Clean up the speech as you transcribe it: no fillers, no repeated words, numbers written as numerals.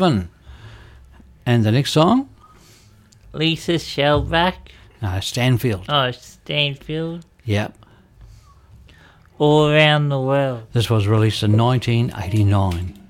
Osborne. And the next song? Lisa Shellback. Stanfield. Oh, Stanfield. Yep. All Around the World. This was released in 1989.